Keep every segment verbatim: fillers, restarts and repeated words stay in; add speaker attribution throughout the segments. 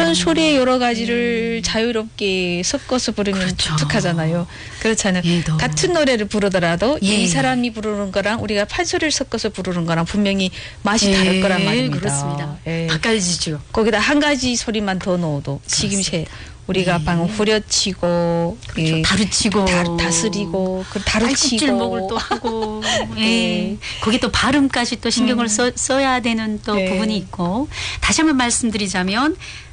Speaker 1: 같은 소리의 여러 가지를 자유롭게 섞어서 부르면
Speaker 2: 그렇죠.
Speaker 1: 독특하잖아요. 그렇잖아요.
Speaker 2: 예, 너무.
Speaker 1: 같은 노래를 부르더라도
Speaker 2: 예.
Speaker 1: 이 사람이 부르는 거랑 우리가 판소리를 섞어서 부르는 거랑 분명히 맛이
Speaker 2: 예,
Speaker 1: 다를 거란 말입니다.
Speaker 2: 그렇습니다.
Speaker 1: 예.
Speaker 2: 바꿔지죠.
Speaker 1: 거기다 한 가지 소리만 더 넣어도 지김새 우리가
Speaker 2: 네.
Speaker 1: 방금 후려치고
Speaker 2: 그렇죠.
Speaker 1: 예,
Speaker 2: 다루치고
Speaker 1: 다, 다스리고 그 다루치고
Speaker 2: 목을 또 하고 예.
Speaker 1: 네.
Speaker 2: 거기 또 발음까지 또 신경을
Speaker 1: 음.
Speaker 2: 써, 써야 되는 또
Speaker 1: 네.
Speaker 2: 부분이 있고 다시 한번 말씀드리자면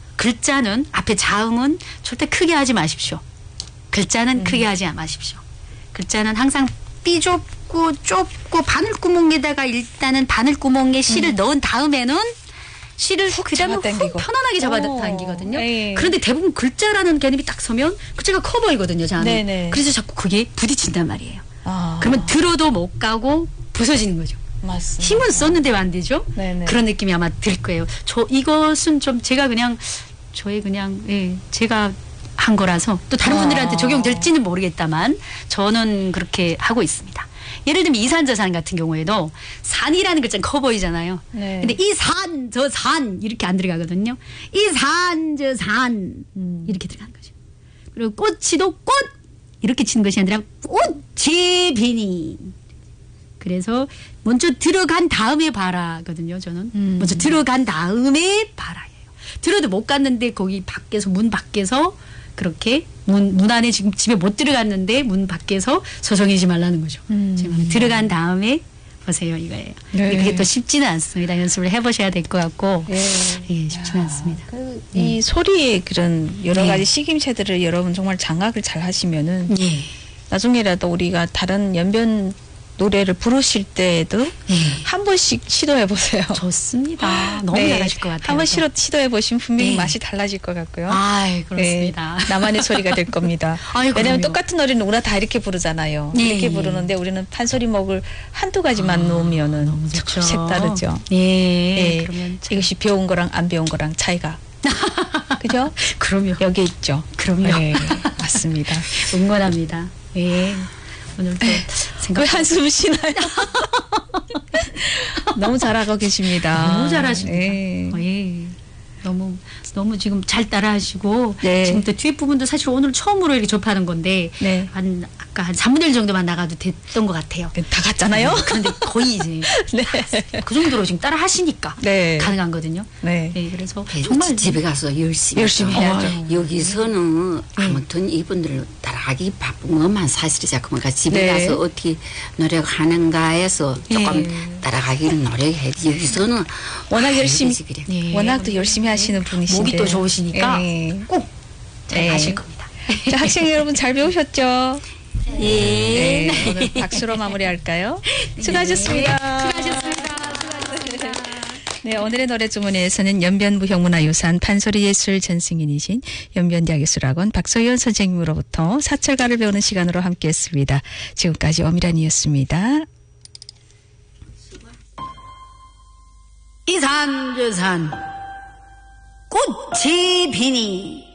Speaker 2: 글자는 앞에 자음은 절대 크게 하지 마십시오. 글자는
Speaker 1: 음.
Speaker 2: 크게 하지 마십시오. 글자는 항상 삐좁고 좁고 바늘구멍에다가 일단은 바늘구멍에 실을
Speaker 1: 음.
Speaker 2: 넣은 다음에는 실을 그다음에 훅
Speaker 1: 잡아당기고.
Speaker 2: 편안하게
Speaker 1: 오.
Speaker 2: 잡아당기거든요.
Speaker 1: 네.
Speaker 2: 그런데 대부분 글자라는 개념이 딱 서면 글자가 커 보이거든요. 저는.
Speaker 1: 네네.
Speaker 2: 그래서 자꾸 그게 부딪힌단 말이에요.
Speaker 1: 아,
Speaker 2: 그러면 들어도 못 가고 부서지는 거죠.
Speaker 1: 맞습니다.
Speaker 2: 힘은 썼는데 왜 안 되죠?
Speaker 1: 네네.
Speaker 2: 그런 느낌이 아마 들 거예요. 저 이것은 좀 제가 그냥 저의 그냥 예, 제가 한 거라서 또 다른
Speaker 1: 아.
Speaker 2: 분들한테 적용될지는 모르겠다만 저는 그렇게 하고 있습니다. 예를 들면 이산저산 같은 경우에도 산이라는 글자는 커 보이잖아요.
Speaker 1: 네.
Speaker 2: 근데 이 산, 저 산 이렇게 안 들어가거든요. 이 산, 저 산
Speaker 1: 음.
Speaker 2: 이렇게 들어가는 거죠. 그리고 꽃이도 꽃 이렇게 치는 것이 아니라 꽃이 비니. 그래서 먼저 들어간 다음에 봐라거든요. 저는
Speaker 1: 음.
Speaker 2: 먼저 들어간 다음에 봐라예요. 들어도 못 갔는데 거기 밖에서 문 밖에서 그렇게 문, 문 안에 지금 집에 못 들어갔는데 문 밖에서 서성이지 말라는 거죠.
Speaker 1: 음.
Speaker 2: 지금 들어간 다음에 보세요 이거예요.
Speaker 1: 네.
Speaker 2: 그게 또 쉽지는 않습니다. 연습을 해보셔야 될 것 같고
Speaker 1: 예.
Speaker 2: 예, 쉽지는 않습니다.
Speaker 1: 그, 이 소리의 그런 여러
Speaker 2: 네.
Speaker 1: 가지 식임새들을 여러분 정말 장악을 잘 하시면은
Speaker 2: 예.
Speaker 1: 나중에라도 우리가 다른 연변 노래를 부르실 때에도
Speaker 2: 예.
Speaker 1: 한 번씩 시도해 보세요.
Speaker 2: 좋습니다. 너무
Speaker 1: 네.
Speaker 2: 잘하실 것 같아요.
Speaker 1: 한번 시도, 시도해 보시면 분명히
Speaker 2: 네.
Speaker 1: 맛이 달라질 것 같고요.
Speaker 2: 아, 그렇습니다.
Speaker 1: 네, 나만의 소리가 될 겁니다.
Speaker 2: 아유,
Speaker 1: 왜냐하면
Speaker 2: 그럼요.
Speaker 1: 똑같은 노래는 누구나 다 이렇게 부르잖아요.
Speaker 2: 네.
Speaker 1: 이렇게 부르는데 우리는 판소리목을 한두 가지만
Speaker 2: 아,
Speaker 1: 넣으면은
Speaker 2: 너무
Speaker 1: 조금
Speaker 2: 좋죠.
Speaker 1: 색다르죠.
Speaker 2: 예.
Speaker 1: 예.
Speaker 2: 그러면 참-
Speaker 1: 이것이 배운 거랑 안 배운 거랑 차이가. 그죠?
Speaker 2: 그럼요.
Speaker 1: 여기 있죠.
Speaker 2: 그럼요.
Speaker 1: 네, 맞습니다.
Speaker 2: 응원합니다. 예. 오늘도
Speaker 1: 왜
Speaker 2: 생각
Speaker 1: 한숨 쉬나요? 너무 잘하고 계십니다.
Speaker 2: 너무 잘하십니다.
Speaker 1: 예.
Speaker 2: 어, 예. 너무 너무 지금 잘 따라하시고
Speaker 1: 네.
Speaker 2: 지금 또 뒤에 부분도 사실 오늘 처음으로 이렇게 접하는 건데
Speaker 1: 네.
Speaker 2: 한 아까 한 삼분의 일 정도만 나가도 됐던 것 같아요.
Speaker 1: 다 갔잖아요.
Speaker 2: 그런데 거의 이제
Speaker 1: 네.
Speaker 2: 그 정도로 지금 따라 하시니까
Speaker 1: 네.
Speaker 2: 가능한 거든요.
Speaker 1: 네.
Speaker 2: 네, 그래서
Speaker 3: 정말
Speaker 2: 정말
Speaker 3: 집에 가서 열심히
Speaker 1: 열심히
Speaker 3: 해서.
Speaker 1: 해야죠.
Speaker 3: 여기서는 아무튼 이분들 따라하기 바쁜 것만 사실이자 그러니까 집에
Speaker 1: 네.
Speaker 3: 가서 어떻게 노력하는가에서 조금
Speaker 2: 네.
Speaker 3: 따라가기를 노력해야지 여기서는
Speaker 1: 워낙
Speaker 3: 아,
Speaker 1: 열심히
Speaker 3: 이러지 그래.
Speaker 2: 네.
Speaker 1: 워낙 또 열심히 하시는 분이신데
Speaker 2: 목이 또 좋으시니까
Speaker 1: 예.
Speaker 2: 꼭 잘
Speaker 1: 네.
Speaker 2: 하실 겁니다.
Speaker 1: 자, 학생 여러분 잘 배우셨죠?
Speaker 2: 예.
Speaker 1: 네. 오늘 박수로 마무리할까요? 수고하셨습니다.
Speaker 2: 수고하셨습니다.
Speaker 1: 네, 오늘의 노래 주문에서는 연변무형문화유산 판소리예술 전승인이신 연변대학예술학원 박소연 선생님으로부터 사철가를 배우는 시간으로 함께했습니다. 지금까지 엄일한이었습니다.
Speaker 2: 이산 저산 꽃이 피니